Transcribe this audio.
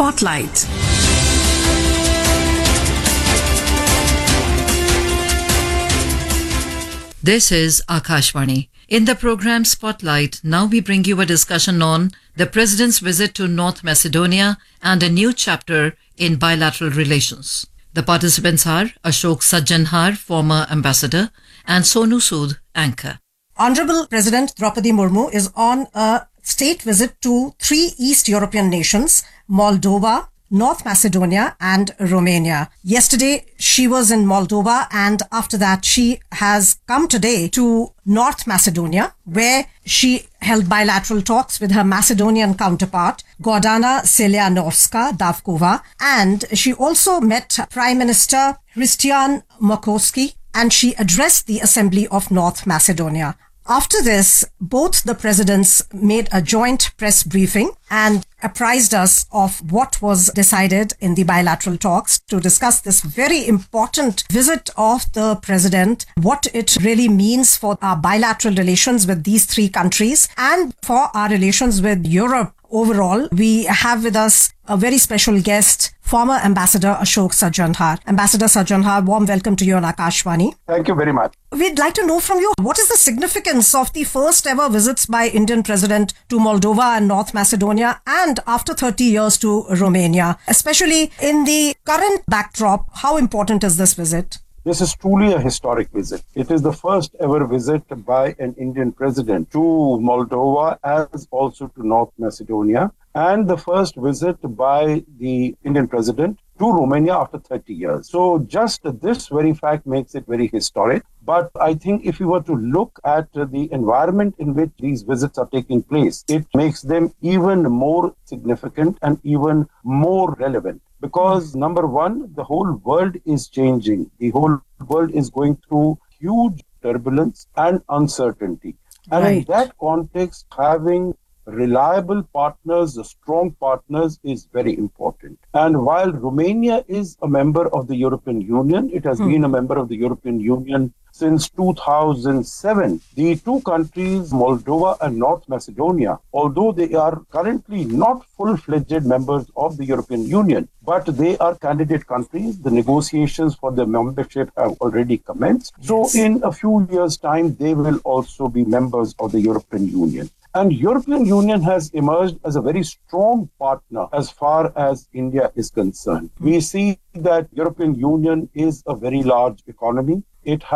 Spotlight. This is Akashvani. In the program Spotlight, now we bring you a discussion on the President's visit to North Macedonia and a new chapter in bilateral relations. The participants are Ashok Sajjanhar, former ambassador, and Sonu Sood, anchor. Honorable President Draupadi Murmu is on a state visit to 3 East European nations, Moldova, North Macedonia and Romania. Yesterday, she was in Moldova, and after that, she has come today to North Macedonia, where she held bilateral talks with her Macedonian counterpart, Gordana Selianovska-Davkova, and she also met Prime Minister Hristijan Murkowski, and she addressed the Assembly of North Macedonia. After this, both the presidents made a joint press briefing and apprised us of what was decided in the bilateral talks to discuss this very important visit of the president, what it really means for our bilateral relations with these 3 countries and for our relations with Europe overall. We have with us a very special guest, former Ambassador Ashok Sajjanhar. Ambassador Sajjanhar, warm welcome to you on Akashvani. Thank you very much. We'd like to know from you, what is the significance of the first ever visits by Indian President to Moldova and North Macedonia, and after 30 years to Romania, especially in the current backdrop? How important is this visit? This is truly a historic visit. It is the first ever visit by an Indian president to Moldova as also to North Macedonia, and the first visit by the Indian president to Romania after 30 years. So just this very fact makes it very historic. But I think if you were to look at the environment in which these visits are taking place, it makes them even more significant and even more relevant. Because number one, the whole world is changing. The whole world is going through huge turbulence and uncertainty. And in that context, having reliable partners, strong partners is very important. And while Romania is a member of the European Union, it has been a member of the European Union since 2007. The 2 countries, Moldova and North Macedonia, although they are currently not full-fledged members of the European Union, but they are candidate countries. The negotiations for their membership have already commenced. So in a few years' time, they will also be members of the European Union. And European Union has emerged as a very strong partner as far as India is concerned. We see that European Union is a very large economy. It has